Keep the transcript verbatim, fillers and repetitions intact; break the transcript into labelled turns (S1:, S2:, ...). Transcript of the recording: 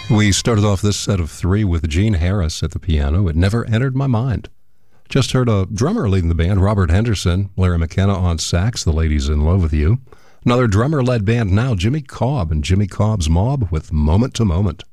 S1: We started off this set of three with Gene Harris at the piano. It never entered my mind. Just heard a drummer leading the band, Robert Henderson, Larry McKenna on sax, The Lady's in Love with You. Another drummer-led band now, Jimmy Cobb and Jimmy Cobb's Mob with Moment to Moment.